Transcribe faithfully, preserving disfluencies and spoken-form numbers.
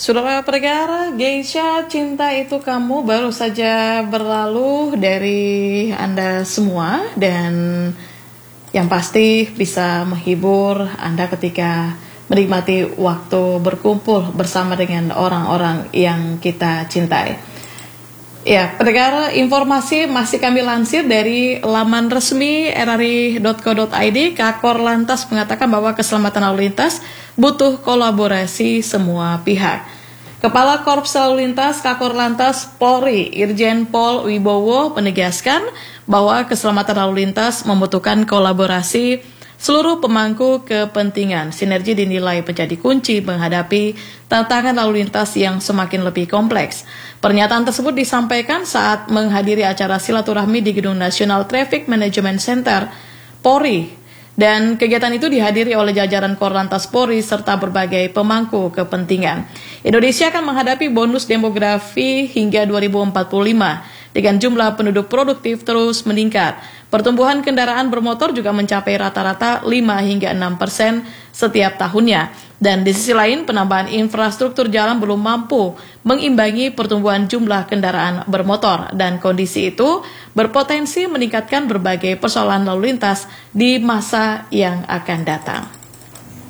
Saudara pendengar, Geisha Cinta Itu Kamu baru saja berlalu dari Anda semua, dan yang pasti bisa menghibur Anda ketika menikmati waktu berkumpul bersama dengan orang-orang yang kita cintai. Ya, pendengar, informasi masih kami lansir dari laman resmi r r i dot co dot i d. Kakor Lantas mengatakan bahwa keselamatan lalu lintas butuh kolaborasi semua pihak. Kepala Korps Lalu Lintas Kakor Lantas Polri, Irjen Pol Wibowo, menegaskan bahwa keselamatan lalu lintas membutuhkan kolaborasi seluruh pemangku kepentingan. Sinergi dinilai menjadi kunci menghadapi tantangan lalu lintas yang semakin lebih kompleks. Pernyataan tersebut disampaikan saat menghadiri acara silaturahmi di Gedung National Traffic Management Center Polri. Dan kegiatan itu dihadiri oleh jajaran Korlantas Polri serta berbagai pemangku kepentingan. Indonesia akan menghadapi bonus demografi hingga dua ribu empat puluh lima dengan jumlah penduduk produktif terus meningkat. Pertumbuhan kendaraan bermotor juga mencapai rata-rata lima hingga enam persen setiap tahunnya. Dan di sisi lain, penambahan infrastruktur jalan belum mampu mengimbangi pertumbuhan jumlah kendaraan bermotor. Dan kondisi itu berpotensi meningkatkan berbagai persoalan lalu lintas di masa yang akan datang.